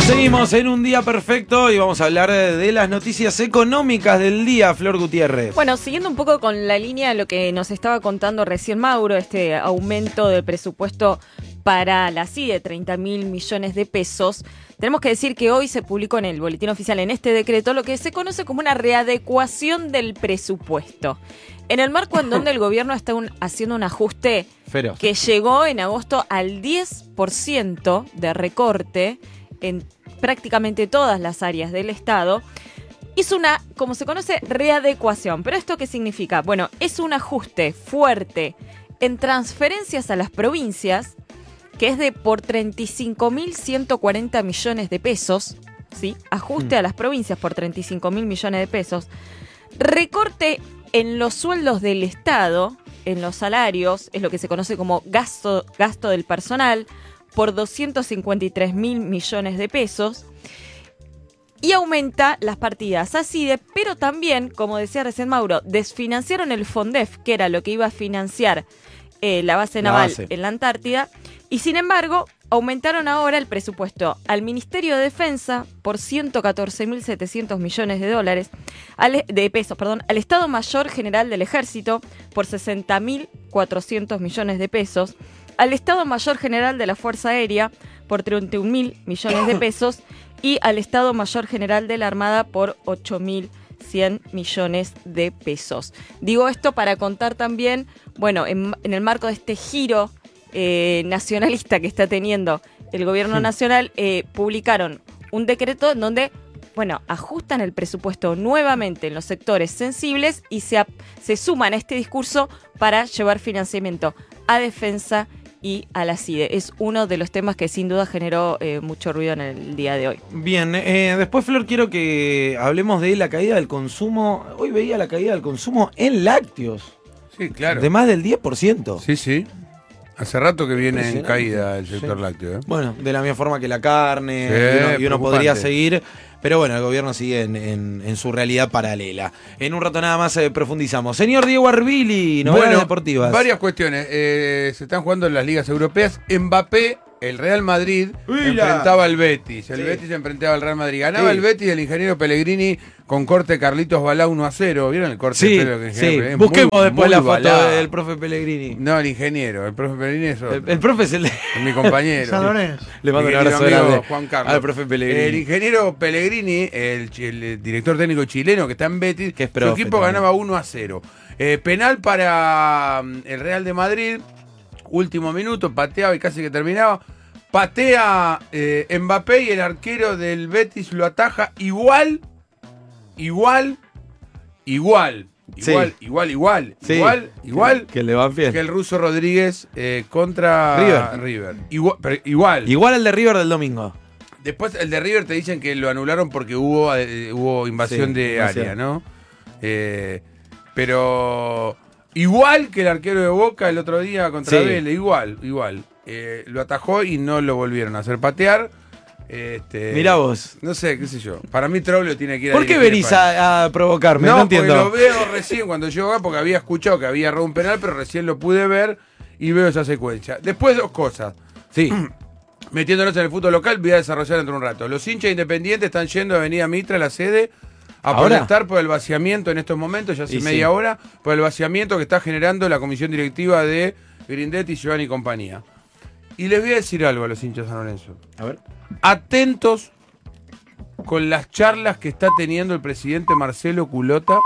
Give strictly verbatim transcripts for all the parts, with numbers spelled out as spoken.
Seguimos en un día perfecto y vamos a hablar de las noticias económicas del día, Flor Gutiérrez. Bueno, siguiendo un poco con la línea de lo que nos estaba contando recién Mauro, este aumento del presupuesto para la C I D E, treinta mil millones de pesos, tenemos que decir que hoy se publicó en el Boletín Oficial, en este decreto, lo que se conoce como una readecuación del presupuesto. En el marco en donde el gobierno está un, haciendo un ajuste Feroz. que llegó en agosto al diez por ciento de recorte en prácticamente todas las áreas del Estado, hizo una, como se conoce, readecuación. ¿Pero esto qué significa? Bueno, es un ajuste fuerte en transferencias a las provincias, que es de por treinta y cinco mil ciento cuarenta millones de pesos, ¿sí? Ajuste mm. a las provincias por treinta y cinco mil millones de pesos. Recorte en los sueldos del Estado, en los salarios, es lo que se conoce como gasto, gasto del personal, por doscientos cincuenta y tres mil millones de pesos, y aumenta las partidas a C I D E, pero también, como decía recién Mauro, desfinanciaron el FONDEF, que era lo que iba a financiar eh, la base la naval base. en la Antártida, y sin embargo aumentaron ahora el presupuesto al Ministerio de Defensa por ciento catorce mil setecientos millones de dólares, al, de pesos, perdón, al Estado Mayor General del Ejército por sesenta mil cuatrocientos millones de pesos, al Estado Mayor General de la Fuerza Aérea por treinta y un mil millones de pesos y al Estado Mayor General de la Armada por ocho mil cien millones de pesos. Digo esto para contar también, bueno, en, en el marco de este giro eh, nacionalista que está teniendo el gobierno nacional, eh, publicaron un decreto en donde, bueno, ajustan el presupuesto nuevamente en los sectores sensibles y se, ap- se suman a este discurso para llevar financiamiento a defensa y a la C I D E. Es uno de los temas que sin duda generó eh, mucho ruido en el día de hoy. Bien, eh, después, Flor, quiero que hablemos de la caída del consumo. Hoy veía la caída del consumo en lácteos. Sí, claro. De más del diez por ciento. Sí, sí. Hace rato que viene en caída el sector sí. lácteo. ¿eh? Bueno, de la misma forma que la carne, sí, y uno, y uno podría seguir. Pero bueno, el gobierno sigue en, en, en su realidad paralela. En un rato nada más eh, profundizamos. Señor Diego Arbili, novedades bueno, deportivas. Varias cuestiones. Eh, se están jugando en las ligas europeas. Mbappé, el Real Madrid, Uy, enfrentaba al Betis. El sí. Betis enfrentaba al Real Madrid. Ganaba sí. el Betis, el ingeniero Pellegrini con corte Carlitos Balá uno a cero. ¿Vieron el corte sí, de pelo que sí. ingeniero? Busquemos muy, después muy la foto balá. del profe Pellegrini. No, el ingeniero. El profe Pellegrini es otro. El, el profe es el de... mi compañero. San Lorenzo. Le mando un abrazo grande Juan Carlos. al profe Pellegrini. El ingeniero Pellegrini, el, el director técnico chileno que está en Betis, que es su equipo también. ganaba uno a cero. Eh, penal para el Real de Madrid, último minuto, pateaba y casi que terminaba. Patea eh, Mbappé y el arquero del Betis lo ataja igual, igual, igual, sí. igual, igual, igual, sí. igual, igual que, le van bien. que el ruso Rodríguez eh, contra River. River. Igual, pero igual. Igual el de River del domingo. Después el de River te dicen que lo anularon porque hubo, eh, hubo invasión sí, de invasión. área, ¿no? Eh, pero igual que el arquero de Boca el otro día contra sí. Vélez, igual, igual. Eh, lo atajó y no lo volvieron a hacer patear. Este, Mirá vos. No sé, qué sé yo. Para mí Troglio tiene que ir a ¿Por qué venís a, a provocarme? No, no entiendo. Porque lo veo recién cuando llego acá, porque había escuchado que había errado un penal, pero recién lo pude ver y veo esa secuencia. Después dos cosas. Sí. Metiéndonos en el fútbol local, voy a desarrollar dentro de un rato. Los hinchas independientes están yendo a Avenida Mitra, la sede, a ¿Ahora? protestar por el vaciamiento en estos momentos, ya hace y media sí. hora, por el vaciamiento que está generando la comisión directiva de Grindetti, Giovanni y compañía. Y les voy a decir algo a los hinchas de San Lorenzo. A ver. Atentos con las charlas que está teniendo el presidente Marcelo Culota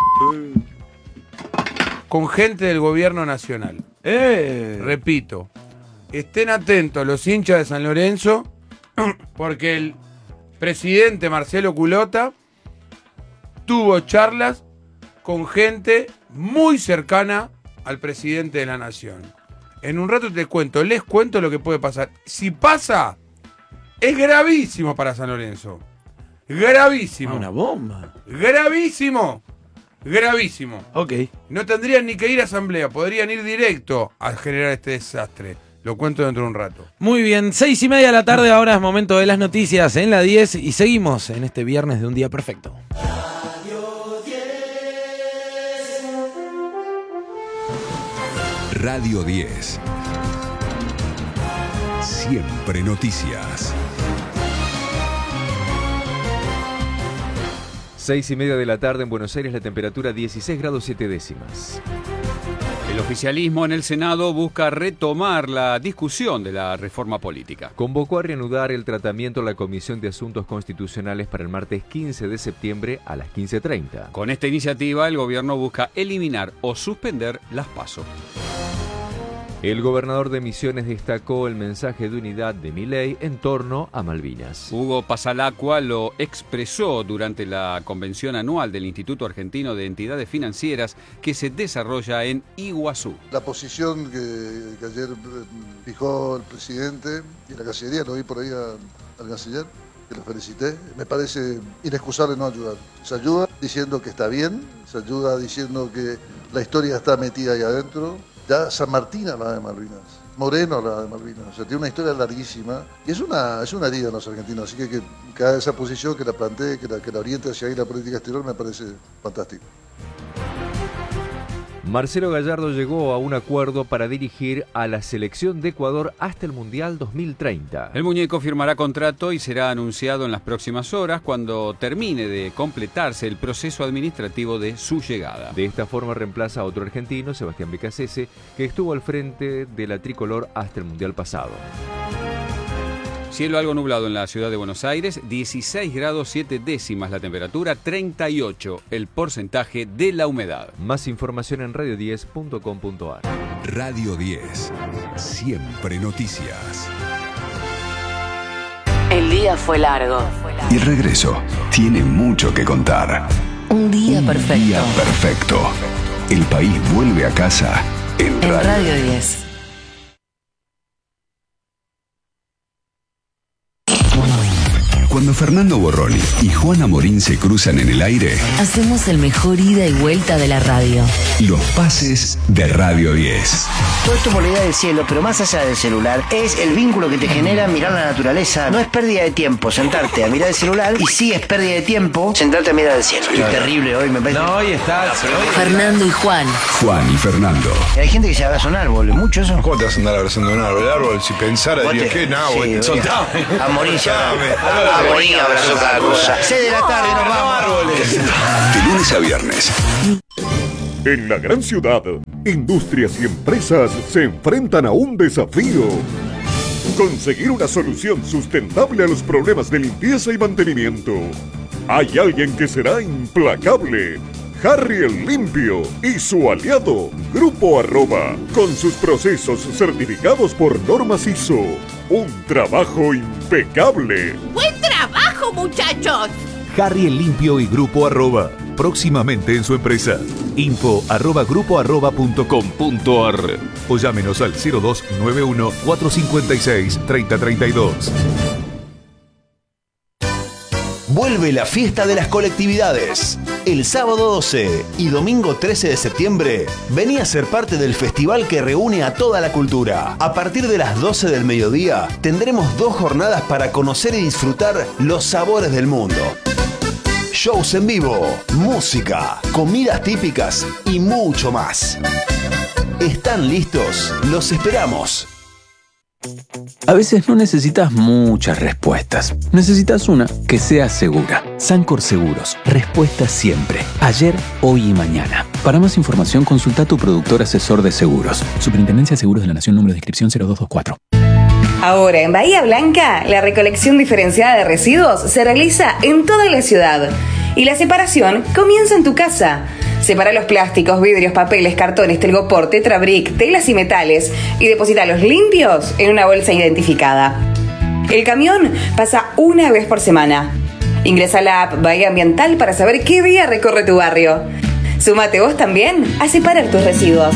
con gente del gobierno nacional. Eh. Repito, estén atentos los hinchas de San Lorenzo, porque el presidente Marcelo Culota tuvo charlas con gente muy cercana al presidente de la nación. En un rato te cuento, les cuento lo que puede pasar. Si pasa, es gravísimo para San Lorenzo. Gravísimo. Ah, una bomba. Gravísimo. Gravísimo. Ok. No tendrían ni que ir a asamblea, podrían ir directo a generar este desastre. Lo cuento dentro de un rato. Muy bien, seis y media de la tarde, ahora es momento de las noticias en la diez y seguimos en este viernes de un día perfecto. Radio diez. Siempre noticias. Seis y media de la tarde en Buenos Aires, la temperatura dieciséis grados siete décimas. El oficialismo en el Senado busca retomar la discusión de la reforma política. Convocó a reanudar el tratamiento en la Comisión de Asuntos Constitucionales para el martes quince de septiembre a las quince treinta. Con esta iniciativa, el gobierno busca eliminar o suspender las PASO. El gobernador de Misiones destacó el mensaje de unidad de Milei en torno a Malvinas. Hugo Pasalacqua lo expresó durante la convención anual del Instituto Argentino de Entidades Financieras que se desarrolla en Iguazú. La posición que, que ayer fijó el presidente y la Cancillería, lo vi por ahí a, al canciller, que lo felicité, me parece inexcusable no ayudar. Se ayuda diciendo que está bien, se ayuda diciendo que la historia está metida ahí adentro. Ya San Martín hablaba de Malvinas, Moreno hablaba de Malvinas, o sea, tiene una historia larguísima y es una, es una herida en los argentinos, así que que, que haga esa posición, que la plantee, que la, que la oriente hacia ahí la política exterior me parece fantástico. Marcelo Gallardo llegó a un acuerdo para dirigir a la selección de Ecuador hasta el Mundial dos mil treinta. El muñeco firmará contrato y será anunciado en las próximas horas cuando termine de completarse el proceso administrativo de su llegada. De esta forma reemplaza a otro argentino, Sebastián Becasese, que estuvo al frente de la tricolor hasta el Mundial pasado. Cielo algo nublado en la ciudad de Buenos Aires, dieciséis grados siete décimas la temperatura, treinta y ocho el porcentaje de la humedad. Más información en radio diez punto com punto ar. Radio diez, siempre noticias. El día fue largo. Y el regreso tiene mucho que contar. Un día Un perfecto. día perfecto. El país vuelve a casa en, En Radio, Radio diez. Cuando Fernando Borroni y Juana Morín se cruzan en el aire, Hacemos el mejor ida y vuelta de la radio. los pases de Radio diez. Todo esto por la idea del cielo, pero más allá del celular, es el vínculo que te genera mirar la naturaleza. No es pérdida de tiempo sentarte a mirar el celular, y sí es pérdida de tiempo sentarte a mirar el cielo. Estoy terrible hoy, me parece. No, hoy está. Fernando y Juan. Juan y Fernando. Hay gente que se abraza un árbol, ¿es mucho eso? ¿Cómo te vas a andar abrazando un árbol? El árbol, si pensara, Vos diría, te- ¿qué? No, sí, güey, voy soltame. a- a morir se Soltame. abrazó. A morir abrazó cada cosa. seis de la tarde nos vamos. De lunes a viernes. En la gran ciudad, industrias y empresas se enfrentan a un desafío. Conseguir una solución sustentable a los problemas de limpieza y mantenimiento. Hay alguien que será implacable. Harry el Limpio y su aliado, Grupo Arroba, con sus procesos certificados por normas I S O. Un trabajo impecable. ¡Buen trabajo, muchachos! Harry el Limpio y Grupo Arroba, próximamente en su empresa. Info arroba grupo arroba punto com punto ar o llámenos al cero dos nueve uno cuatro cinco seis tres cero tres dos. Vuelve la fiesta de las colectividades. El sábado doce y domingo trece de septiembre, vení a ser parte del festival que reúne a toda la cultura. A partir de las doce del mediodía, tendremos dos jornadas para conocer y disfrutar los sabores del mundo. Shows en vivo, música, comidas típicas y mucho más. ¿Están listos? Los esperamos. A veces no necesitas muchas respuestas. Necesitas una que sea segura. Sancor Seguros. Respuesta siempre. Ayer, hoy y mañana. Para más información, consulta a tu productor asesor de seguros. Superintendencia de Seguros de la Nación, número de inscripción cero dos dos cuatro. Ahora, en Bahía Blanca, la recolección diferenciada de residuos se realiza en toda la ciudad. Y la separación comienza en tu casa. Separa los plásticos, vidrios, papeles, cartones, telgopor, tetrabric, telas y metales y deposítalos limpios en una bolsa identificada. El camión pasa una vez por semana. Ingresa a la app Bahía Ambiental para saber qué día recorre tu barrio. Súmate vos también a separar tus residuos.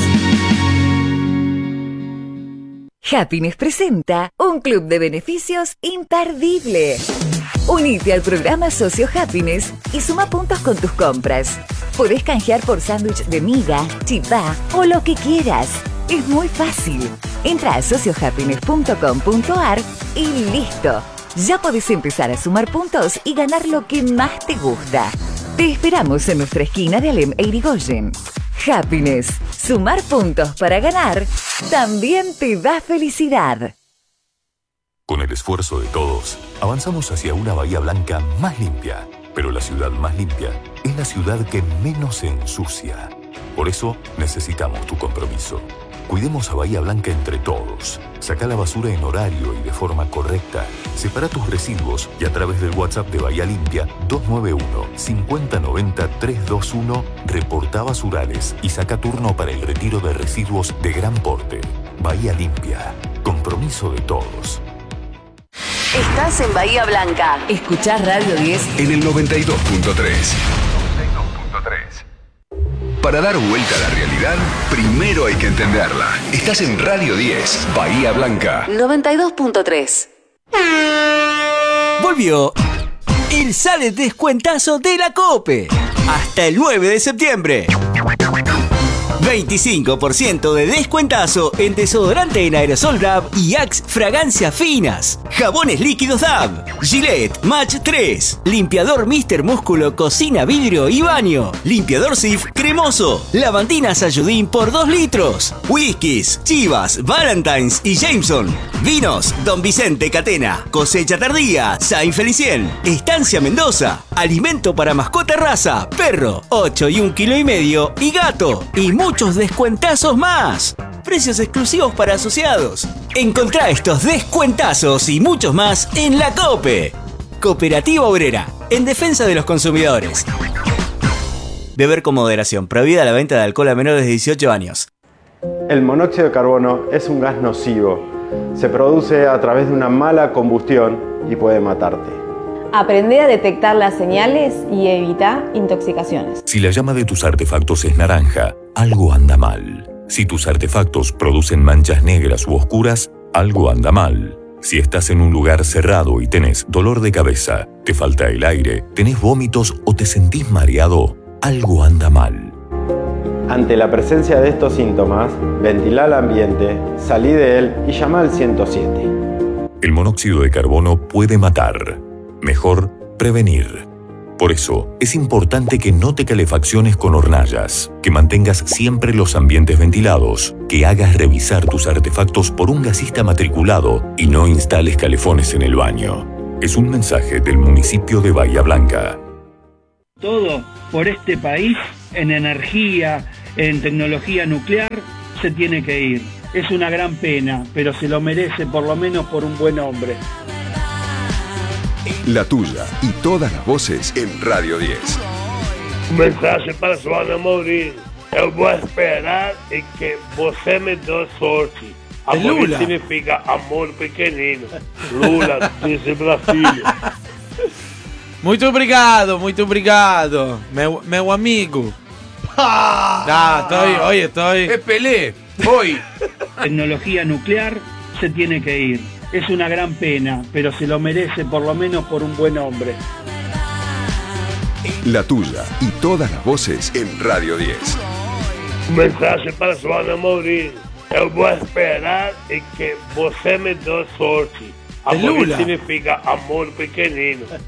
Happiness presenta un club de beneficios imperdible. Unite al programa Socio Happiness y suma puntos con tus compras. Podés canjear por sándwich de miga, chipá o lo que quieras. Es muy fácil. Entra a socio happiness punto com punto ar y listo. Ya podés empezar a sumar puntos y ganar lo que más te gusta. Te esperamos en nuestra esquina de Alem e Irigoyen. Happiness. Sumar puntos para ganar también te da felicidad. Con el esfuerzo de todos, avanzamos hacia una Bahía Blanca más limpia, Pero la ciudad más limpia es la ciudad que menos se ensucia. Por eso necesitamos tu compromiso. Cuidemos a Bahía Blanca entre todos. Saca la basura en horario y de forma correcta. Separa tus residuos y a través del WhatsApp de Bahía Limpia dos nueve uno, cinco cero nueve cero, tres dos uno reporta basurales y saca turno para el retiro de residuos de gran porte. Bahía Limpia. Compromiso de todos. Estás en Bahía Blanca. Escuchás Radio diez En el noventa y dos punto tres. Para dar vuelta a la realidad, primero hay que entenderla. Estás en Radio diez, Bahía Blanca. noventa y dos punto tres. Volvió el sale descuentazo de la COPE. Hasta el nueve de septiembre. veinticinco por ciento de descuentazo en desodorante en aerosol D A B y Axe fragancias finas. Jabones líquidos D A B. Gillette Match tres. Limpiador míster Músculo Cocina Vidrio y Baño. Limpiador Cif cremoso. Lavandina Sayudín por dos litros. Whiskies, Chivas, Valentine's y Jameson. Vinos Don Vicente Catena. Cosecha Tardía. Saint Felicien. Estancia Mendoza. Alimento para mascota raza. Perro. ocho y un kilo y medio. Y gato. Y muchos descuentazos más. Precios exclusivos para asociados. Encontrá estos descuentazos y muchos más en la COPE. Cooperativa Obrera, en defensa de los consumidores. Beber con moderación. Prohibida la venta de alcohol a menores de dieciocho años. El monóxido de carbono es un gas nocivo. Se produce a través de una mala combustión y puede matarte. Aprende a detectar las señales y evita intoxicaciones. Si la llama de tus artefactos es naranja, algo anda mal. Si tus artefactos producen manchas negras u oscuras, algo anda mal. Si estás en un lugar cerrado y tenés dolor de cabeza, te falta el aire, tenés vómitos o te sentís mareado, algo anda mal. Ante la presencia de estos síntomas, ventila el ambiente, salí de él y llama al ciento siete. El monóxido de carbono puede matar. Mejor prevenir. Por eso, es importante que no te calefacciones con hornallas, que mantengas siempre los ambientes ventilados, que hagas revisar tus artefactos por un gasista matriculado y no instales calefones en el baño. Es un mensaje del municipio de Bahía Blanca. Todo por este país, en energía, en tecnología nuclear, se tiene que ir. Es una gran pena, pero se lo merece por lo menos por un buen hombre. La tuya y todas las voces en Radio diez. Um mensaje para Joana Mourinho. Eu vou esperar e que você me dê sorte. Amor significa amor pequenino. Lula, desde Brasília. Muito obrigado, muito obrigado, meu, meu amigo. Ah, estoy, hoy estoy. Es Pelé, hoy. Tecnología nuclear se tiene que ir. Es una gran pena, pero se lo merece por lo menos por un buen hombre. La tuya y todas las voces en Radio diez. Um mensaje para Joana Mourinho. Eu vou esperar e que você me dê sorte. Amor significa amor pequenino.